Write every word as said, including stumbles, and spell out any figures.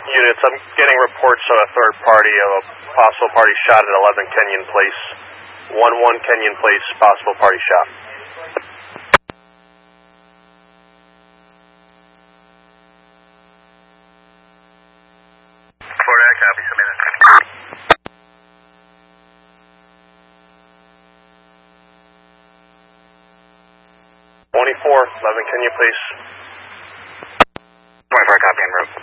Units, I'm getting reports on a third party of a possible party shot at eleven Kenyon Place. one one Kenyon Place, possible party shot. Florida, copy, submitted. twenty-four, eleven Kenyon Place. twenty-four, copy, en route.